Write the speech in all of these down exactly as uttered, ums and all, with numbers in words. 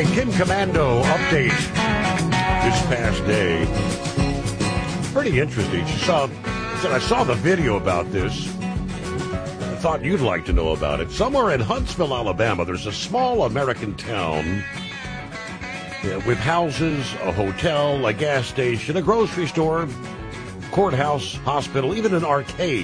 a Kim Commando update this past day. Pretty interesting. She saw, said, I saw the video about this. I thought you'd like to know about it. Somewhere in Huntsville, Alabama, there's a small American town yeah, with houses, a hotel, a gas station, a grocery store, courthouse, hospital, even an arcade.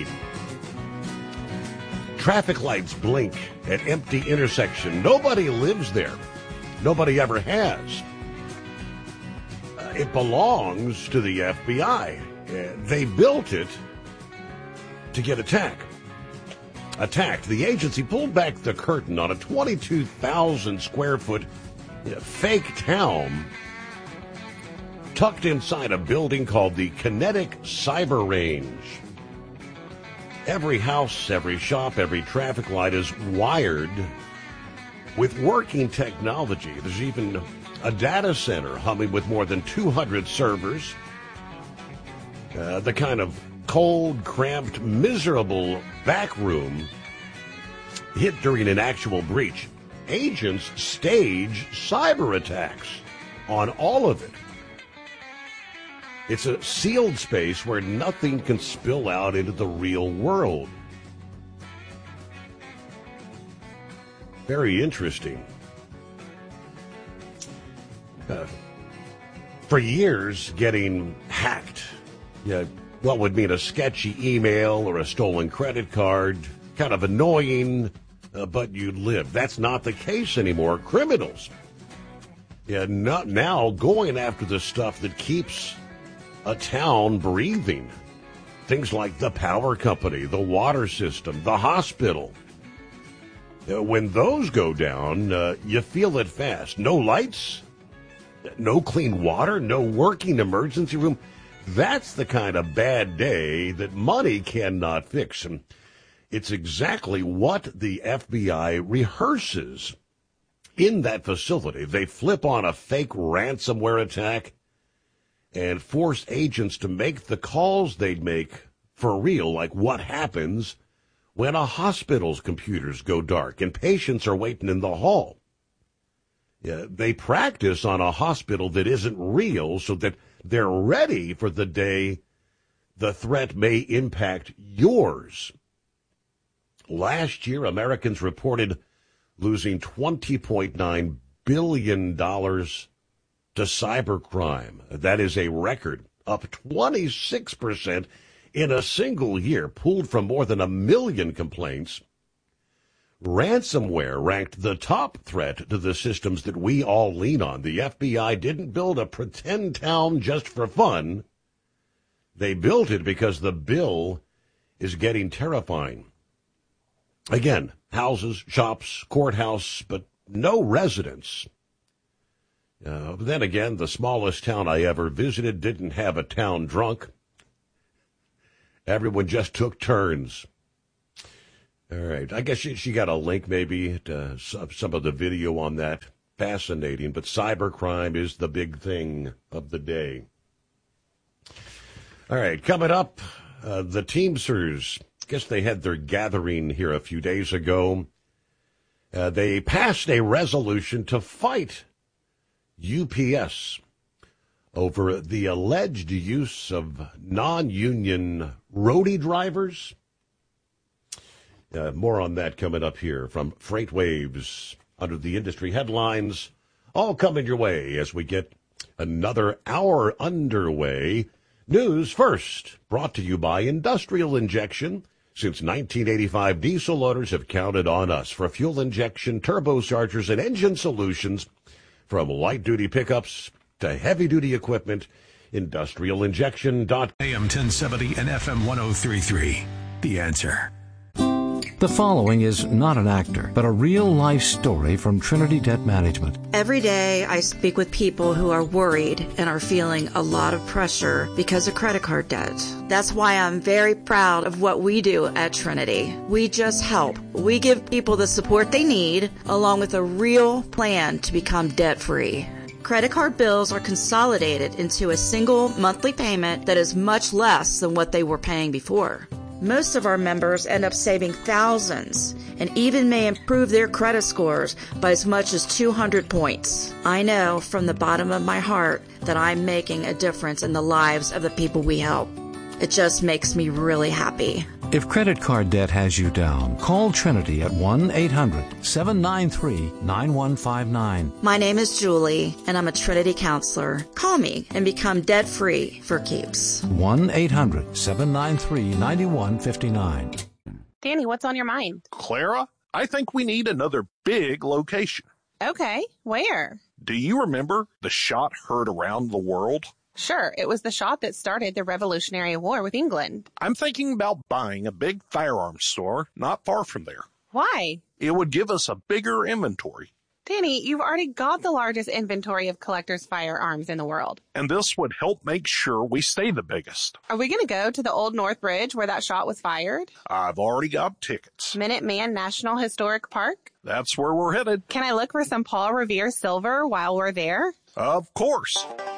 Traffic lights blink at empty intersection. Nobody lives there. Nobody ever has. Uh, it belongs to the F B I. Uh, they built it to get attacked. Attacked. The agency pulled back the curtain on a twenty-two thousand square foot you know, fake town tucked inside a building called the Kinetic Cyber Range. Every house, every shop, every traffic light is wired with working technology. There's even a data center humming with more than two hundred servers. Uh, the kind of cold, cramped, miserable back room hit during an actual breach. Agents stage cyber attacks on all of it. It's a sealed space where nothing can spill out into the real world. Very interesting. Uh, for years, getting hacked, yeah, what would mean a sketchy email or a stolen credit card, kind of annoying, uh, but you'd live. That's not the case anymore. Criminals, yeah, not now going after the stuff that keeps a town breathing. Things like the power company, the water system, the hospital. Uh, when those go down, uh, you feel it fast. No lights, no clean water, no working emergency room. That's the kind of bad day that money cannot fix. And it's exactly what the F B I rehearses in that facility. They flip on a fake ransomware attack and force agents to make the calls they'd make for real, like what happens when a hospital's computers go dark and patients are waiting in the hall. Yeah, they practice on a hospital that isn't real so that they're ready for the day the threat may impact yours. Last year, Americans reported losing twenty point nine billion dollars to cybercrime. That is a record, up twenty-six percent in a single year, pulled from more than a million complaints. Ransomware ranked the top threat to the systems that we all lean on. The F B I didn't build a pretend town just for fun. They built it because the bill is getting terrifying. Again, houses, shops, courthouse, but no residents. Uh, then again, the smallest town I ever visited didn't have a town drunk. Everyone just took turns. All right. I guess she, she got a link maybe to some of the video on that. Fascinating. But cybercrime is the big thing of the day. All right. Coming up, uh, the Teamsters. I guess they had their gathering here a few days ago. Uh, they passed a resolution to fight U P S over the alleged use of non-union roadie drivers. Uh, more on that coming up here from Freight Waves under the industry headlines. All coming your way as we get another hour underway. News first, brought to you by Industrial Injection. Since nineteen eighty-five, diesel owners have counted on us for fuel injection, turbochargers, and engine solutions. From light-duty pickups to heavy-duty equipment, industrial injection dot com. A M ten seventy and F M one oh three point three. The Answer. The following is not an actor, but a real-life story from Trinity Debt Management. Every day I speak with people who are worried and are feeling a lot of pressure because of credit card debt. That's why I'm very proud of what we do at Trinity. We just help. We give people the support they need, along with a real plan to become debt-free. Credit card bills are consolidated into a single monthly payment that is much less than what they were paying before. Most of our members end up saving thousands and even may improve their credit scores by as much as two hundred points. I know from the bottom of my heart that I'm making a difference in the lives of the people we help. It just makes me really happy. If credit card debt has you down, call Trinity at one eight hundred seven nine three nine one five nine. My name is Julie, and I'm a Trinity counselor. Call me and become debt-free for keeps. one eight hundred seven nine three nine one five nine. Danny, what's on your mind? Clara, I think we need another big location. Okay, where? Do you remember the shot heard around the world? Sure, it was the shot that started the Revolutionary War with England. I'm thinking about buying a big firearms store not far from there. Why? It would give us a bigger inventory. Danny, you've already got the largest inventory of collectors' firearms in the world. And this would help make sure we stay the biggest. Are we going to go to the Old North Bridge where that shot was fired? I've already got tickets. Minuteman National Historic Park? That's where we're headed. Can I look for some Paul Revere silver while we're there? Of course.